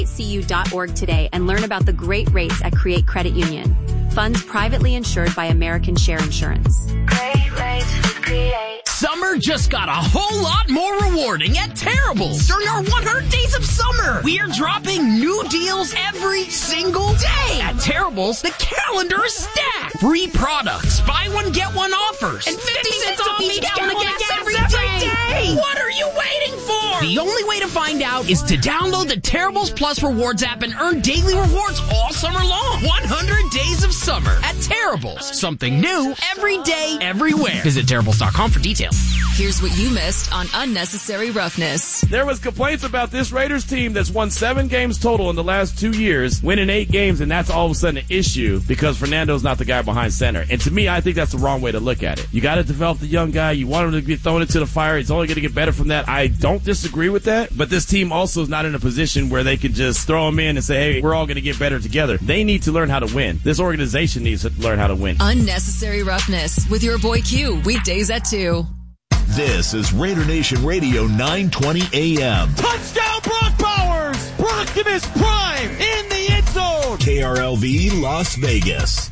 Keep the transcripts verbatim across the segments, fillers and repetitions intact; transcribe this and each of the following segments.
C U dot org today and learn about the great rates at Create Credit Union. Funds privately insured by American Share Insurance. Great rates with Create. Summer just got a whole lot more rewarding at Terrible's. During our one hundred days of summer, we are dropping new deals every single day. At Terrible's, the calendar is stacked. Free products, buy one, get one offers, and fifty cents off each gallon of gas every day. What are you waiting for? The only way to find out is to download the Terrible's Plus Rewards app and earn daily rewards all summer long. one hundred days of summer at Terrible's. Something new every day, everywhere. Visit Terrible's dot com for details. Here's what you missed on Unnecessary Roughness. There was complaints about this Raiders team that's won seven games total in the last two years, winning eight games, and that's all of a sudden an issue because Fernando's not the guy behind center. And to me, I think that's the wrong way to look at it. You got to develop the young guy. You want him to be thrown into the fire. He's only going to get better from that. I don't disagree with that, but this team also is not in a position where they can just throw him in and say, hey, we're all going to get better together. They need to learn how to win. This organization needs to learn how to win. Unnecessary Roughness with your boy Q, weekdays at two. This is Raider Nation Radio nine twenty A M. Touchdown Brock Bowers! Brock in his prime in the end zone! K R L V Las Vegas.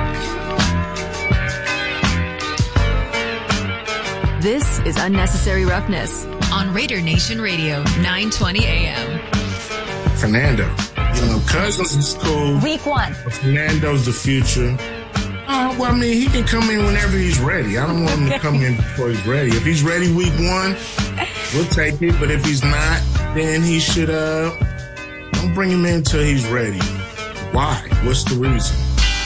This is Unnecessary Roughness on Raider Nation Radio nine twenty A M. Fernando. You know, Cousins is cool. Week one. But Fernando's the future. Uh, well, I mean, he can come in whenever he's ready. I don't want him to come in before he's ready. If he's ready week one, we'll take it. But if he's not, then he should, uh, don't bring him in until he's ready. Why? What's the reason?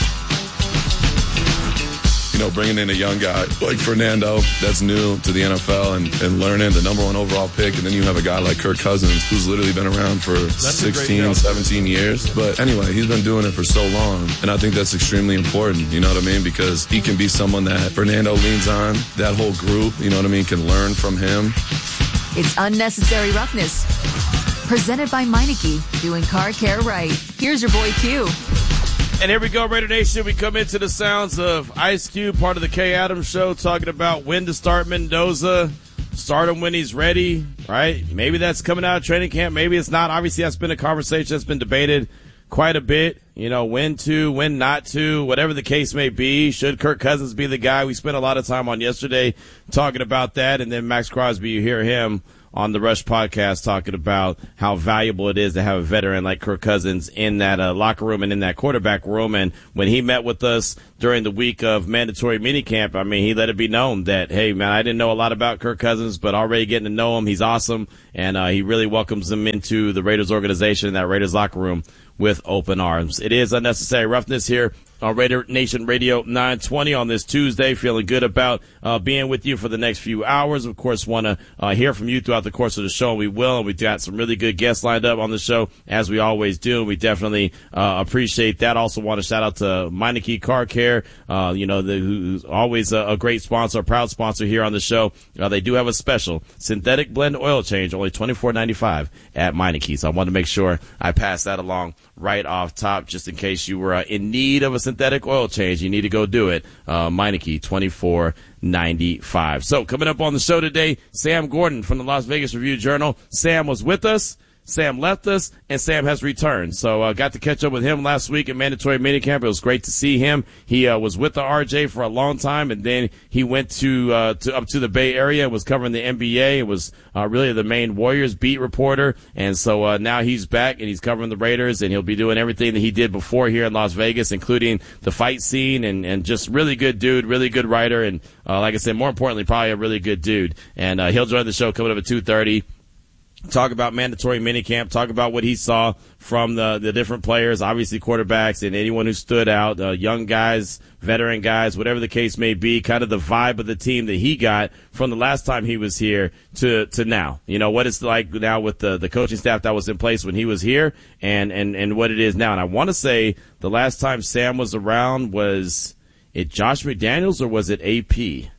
You know, bringing in a young guy like Fernando that's new to the N F L and, and learning the number one overall pick, and then you have a guy like Kirk Cousins who's literally been around for that's sixteen, seventeen years. But anyway, he's been doing it for so long, and I think that's extremely important, you know what I mean? Because he can be someone that Fernando leans on, that whole group, you know what I mean, can learn from him. It's Unnecessary Roughness, presented by Meineke, doing car care right. Here's your boy Q. And here we go, Raider Nation. We come into the sounds of Ice Cube, part of the Kay Adams Show, talking about when to start Mendoza, start him when he's ready, right? Maybe that's coming out of training camp. Maybe it's not. Obviously, that's been a conversation that's been debated quite a bit. You know, when to, when not to, whatever the case may be. Should Kirk Cousins be the guy? We spent a lot of time on yesterday talking about that. And then Max Crosby, you hear him on the Rush podcast talking about how valuable it is to have a veteran like Kirk Cousins in that uh, locker room and in that quarterback room. And when he met with us during the week of mandatory minicamp, I mean, he let it be known that, hey, man, I didn't know a lot about Kirk Cousins, but already getting to know him, he's awesome. And uh, he really welcomes him into the Raiders organization, that Raiders locker room, with open arms. It is Unnecessary Roughness here on Raider Nation Radio nine twenty on this Tuesday. Feeling good about uh, being with you for the next few hours. Of course, want to uh, hear from you throughout the course of the show, and we will. And we've got some really good guests lined up on the show, as we always do. We definitely uh, appreciate that. Also want to shout out to Meineke Car Care, uh, you know, the, who's always a, a great sponsor, a proud sponsor here on the show. Uh, they do have a special synthetic blend oil change, only twenty-four ninety-five at Meineke. So I want to make sure I pass that along right off top, just in case you were uh, in need of a synthetic oil change. You need to go do it. Uh, Meineke, twenty-four ninety-five. So coming up on the show today, Sam Gordon from the Las Vegas Review-Journal. Sam was with us. Sam left us, and Sam has returned. So I uh, got to catch up with him last week at mandatory minicamp. It was great to see him. He uh, was with the R J for a long time, and then he went to, uh, to up to the Bay Area and was covering the N B A. It was uh, really the main Warriors beat reporter, and so uh, now he's back, and he's covering the Raiders, and he'll be doing everything that he did before here in Las Vegas, including the fight scene, and, and just really good dude, really good writer, and uh, like I said, more importantly, probably a really good dude. And uh, he'll join the show coming up at two thirty. Talk about mandatory minicamp, talk about what he saw from the, the different players, obviously quarterbacks and anyone who stood out, uh, young guys, veteran guys, whatever the case may be, kind of the vibe of the team that he got from the last time he was here to, to now. You know, what it's like now with the, the coaching staff that was in place when he was here and, and, and what it is now. And I want to say the last time Sam was around, was it Josh McDaniels or was it A P?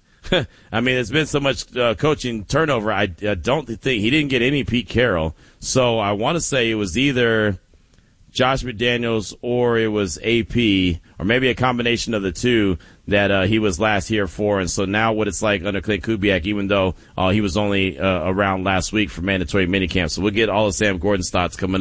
I mean, there's been so much uh, coaching turnover. I, I don't think he didn't get any Pete Carroll. So I want to say it was either Josh McDaniels or it was A P, or maybe a combination of the two that uh, he was last here for. And so now what it's like under Clint Kubiak, even though uh, he was only uh, around last week for mandatory minicamp. So we'll get all of Sam Gordon's thoughts coming up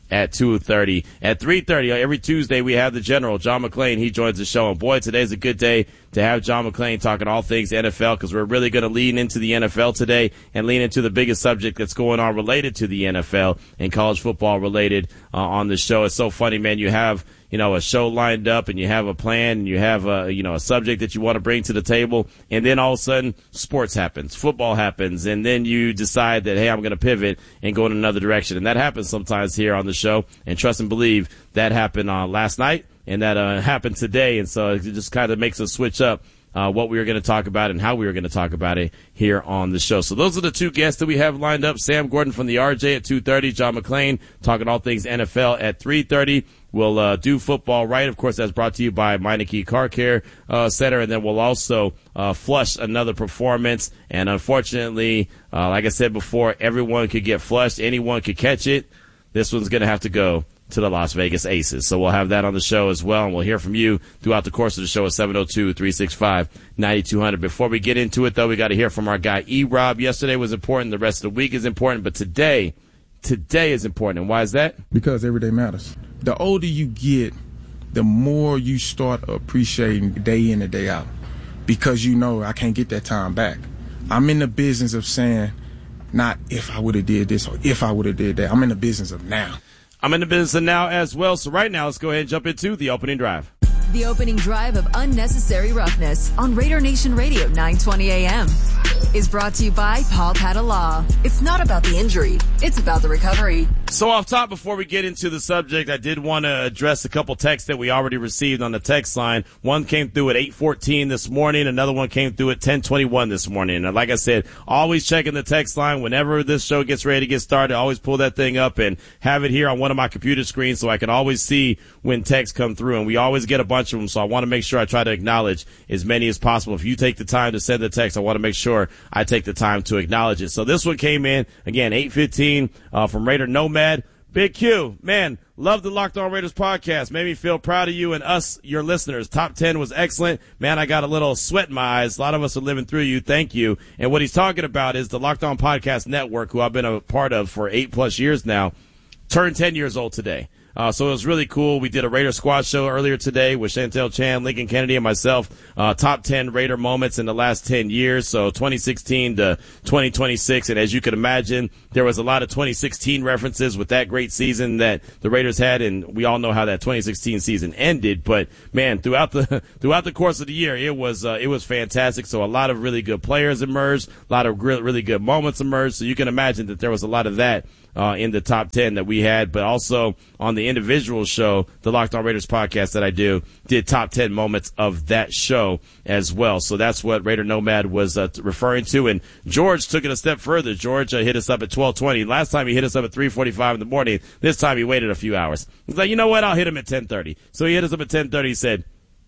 at two thirty. At three thirty, every Tuesday, we have the General, John McClain. He joins the show. And, boy, today's a good day to have John McClain talking all things N F L because we're really going to lean into the N F L today and lean into the biggest subject that's going on related to the N F L and college football related uh, on the show. It's so funny, man. You have – you know, a show lined up and you have a plan and you have a, you know, a subject that you want to bring to the table. And then all of a sudden sports happens, football happens. And then you decide that, hey, I'm going to pivot and go in another direction. And that happens sometimes here on the show. And trust and believe that happened uh, last night and that uh, happened today. And so it just kind of makes us switch up Uh, what we were going to talk about and how we were going to talk about it here on the show. So those are the two guests that we have lined up. Sam Gordon from the R J at two thirty. John McClain talking all things N F L at three thirty. We'll uh, do football right. Of course, that's brought to you by Meineke Car Care uh, Center. And then we'll also uh, flush another performance. And unfortunately, uh, like I said before, everyone could get flushed. Anyone could catch it. This one's going to have to go to the Las Vegas Aces. So we'll have that on the show as well, and we'll hear from you throughout the course of the show at seven oh two, three six five, nine two hundred. Before we get into it, though, we got to hear from our guy E-Rob. Yesterday was important. The rest of the week is important, but today, today is important. And why is that? Because every day matters. The older you get, the more you start appreciating day in and day out because you know I can't get that time back. I'm in the business of saying not if I would have did this or if I would have did that. I'm in the business of now. I'm in the business of now as well. So right now, let's go ahead and jump into the opening drive. The opening drive of Unnecessary Roughness on Raider Nation Radio nine twenty A M is brought to you by Paul Padala. It's not about the injury. It's about the recovery. So off top, before we get into the subject, I did want to address a couple texts that we already received on the text line. One came through at eight fourteen this morning. Another one came through at ten twenty-one this morning. And like I said, always checking the text line. Whenever this show gets ready to get started, I always pull that thing up and have it here on one of my computer screens so I can always see when texts come through. And we always get a bunch of them, so I want to make sure I try to acknowledge as many as possible. If you take the time to send the text, I want to make sure I take the time to acknowledge it. So this one came in, again, eight fifteen uh, from Raider Nomad. Big Q, man, love the Locked On Raiders podcast. Made me feel proud of you and us, your listeners. Top ten was excellent. Man, I got a little sweat in my eyes. A lot of us are living through you. Thank you. And what he's talking about is the Locked On Podcast Network, who I've been a part of for eight plus years now, turned ten years old today. Uh, so it was really cool. We did a Raider Squad show earlier today with Chantel Chan, Lincoln Kennedy, and myself. Uh, top ten Raider moments in the last ten years. So twenty sixteen to twenty twenty-six. And as you can imagine, there was a lot of twenty sixteen references with that great season that the Raiders had. And we all know how that twenty sixteen season ended. But man, throughout the, throughout the course of the year, it was, uh, it was fantastic. So a lot of really good players emerged. A lot of really, really good moments emerged. So you can imagine that there was a lot of that. Uh, in the top ten that we had, but also on the individual show, the Locked On Raiders podcast that I do, did top ten moments of that show as well. So that's what Raider Nomad was uh, referring to. And George took it a step further. George uh, hit us up at twelve twenty. Last time he hit us up at three forty-five in the morning. This time he waited a few hours. He's like, you know what? I'll hit him at ten thirty. So he hit us up at ten thirty. He said,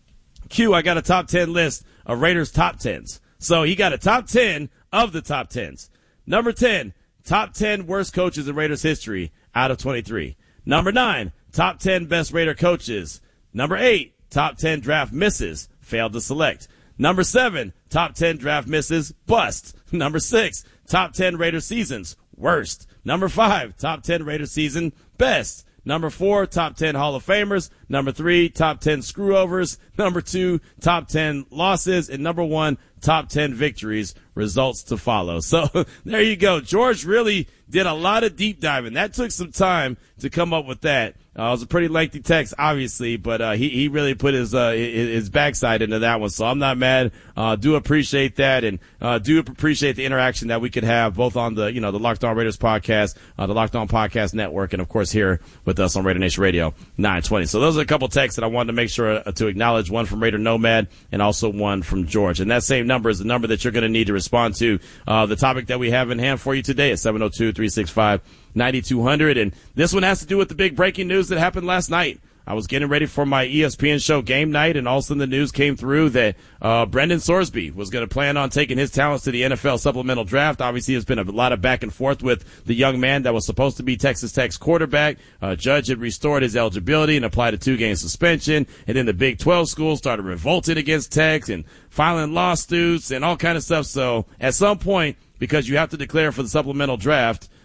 Q, I got a top ten list of Raiders top tens. So he got a top ten of the top tens. Number ten. Top ten worst coaches in Raiders history out of twenty-three. Number nine, top ten best Raider coaches. Number eight, top ten draft misses, failed to select. Number seven, top ten draft misses, bust. Number six, top ten Raider seasons, worst. Number five, top ten Raider season, best. Number four, top ten Hall of Famers. Number three, top ten screwovers. Number two, top ten losses. And number one, top ten victories, results to follow. So there you go. George really did a lot of deep diving. That took some time to come up with that. Uh, it was a pretty lengthy text, obviously, but uh, he, he really put his, uh, his his backside into that one. So I'm not mad. Uh, do appreciate that, and uh, do appreciate the interaction that we could have both on the you know the Locked On Raiders podcast, uh, the Locked On Podcast Network, and of course here with us on Raider Nation Radio nine twenty. So those are a couple texts that I wanted to make sure to acknowledge. One from Raider Nomad, and also one from George. And that same number is the number that you're going to need to respond to uh, the topic that we have in hand for you today at seven oh two, three six five, nine two hundred. And this one has to do with the big breaking news that happened last night. I was getting ready for my E S P N show Game Night, and all of a sudden the news came through that uh Brendan Sorsby was going to plan on taking his talents to the N F L supplemental draft. Obviously, there's been a lot of back and forth with the young man that was supposed to be Texas Tech's quarterback. Uh, Judge had restored his eligibility and applied a two-game suspension, and then the Big twelve schools started revolting against Tech and filing lawsuits and all kind of stuff. So at some point, because you have to declare for the supplemental draft,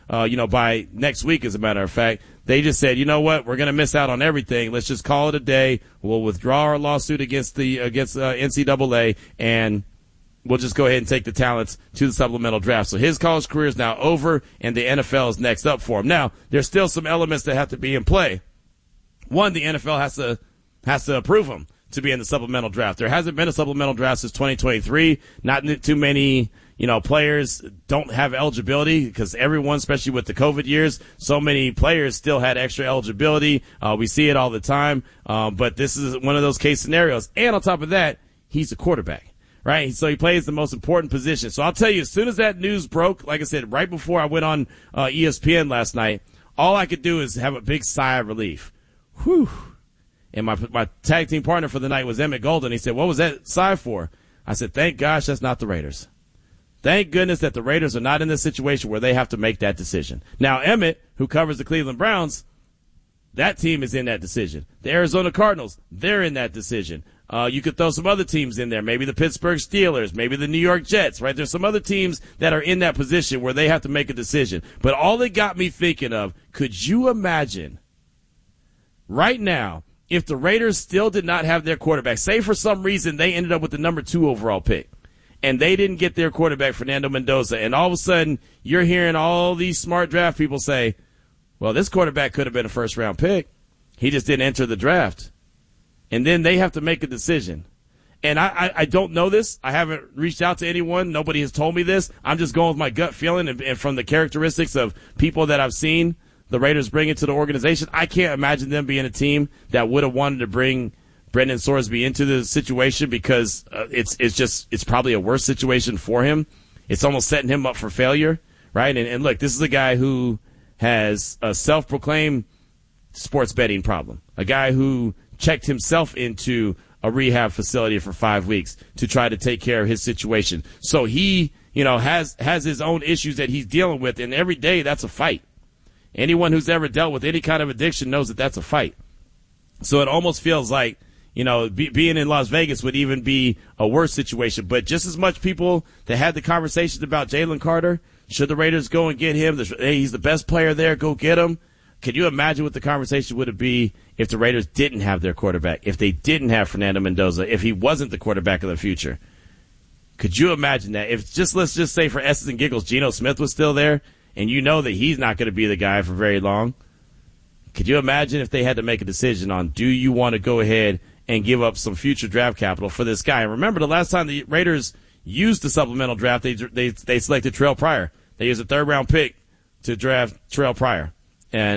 uh, you know, by next week, as a matter of fact. They just said, you know what, we're going to miss out on everything. Let's just call it a day. We'll withdraw our lawsuit against the against uh, N C double A, and we'll just go ahead and take the talents to the supplemental draft. So his college career is now over, and the N F L is next up for him. Now, there's still some elements that have to be in play. One, the N F L has to has to approve him to be in the supplemental draft. There hasn't been a supplemental draft since twenty twenty-three. Not too many, you know, players don't have eligibility because everyone, especially with the COVID years, so many players still had extra eligibility. Uh, we see it all the time. Uh, but this is one of those case scenarios. And on top of that, he's a quarterback. Right, so he plays the most important position. So I'll tell you, as soon as that news broke, like I said, right before I went on uh, E S P N last night, all I could do is have a big sigh of relief. Whew. And my my tag team partner for the night was Emmett Golden. He said, what was that sigh for? I said, thank gosh that's not the Raiders. Thank goodness that the Raiders are not in this situation where they have to make that decision. Now, Emmett, who covers the Cleveland Browns, that team is in that decision. The Arizona Cardinals, they're in that decision. Uh, you could throw some other teams in there, maybe the Pittsburgh Steelers, maybe the New York Jets, right? There's some other teams that are in that position where they have to make a decision. But all it got me thinking of, could you imagine right now if the Raiders still did not have their quarterback? Say for some reason they ended up with the number two overall pick and they didn't get their quarterback, Fernando Mendoza, and all of a sudden you're hearing all these smart draft people say, well, this quarterback could have been a first-round pick. He just didn't enter the draft. And then they have to make a decision. And I, I, I don't know this. I haven't reached out to anyone. Nobody has told me this. I'm just going with my gut feeling and, and from the characteristics of people that I've seen the Raiders bring into the organization. I can't imagine them being a team that would have wanted to bring Brendan Sorsby into the situation because uh, it's it's just it's probably a worse situation for him. It's almost setting him up for failure, right? And, and look, this is a guy who has a self-proclaimed sports betting problem, a guy who checked himself into a rehab facility for five weeks to try to take care of his situation. So he, you know, has, has his own issues that he's dealing with, and every day that's a fight. Anyone who's ever dealt with any kind of addiction knows that that's a fight. So it almost feels like, you know, be, being in Las Vegas would even be a worse situation. But just as much people that had the conversations about Jalen Carter, should the Raiders go and get him? Hey, he's the best player there, go get him. Can you imagine what the conversation would be if the Raiders didn't have their quarterback, if they didn't have Fernando Mendoza, if he wasn't the quarterback of the future? Could you imagine that? If just let's just say for S's and giggles, Geno Smith was still there, and you know that he's not going to be the guy for very long. Could you imagine if they had to make a decision on, do you want to go ahead and give up some future draft capital for this guy? And remember, the last time the Raiders used the supplemental draft, they they, they selected Terrell Pryor. They used a third-round pick to draft Terrell Pryor.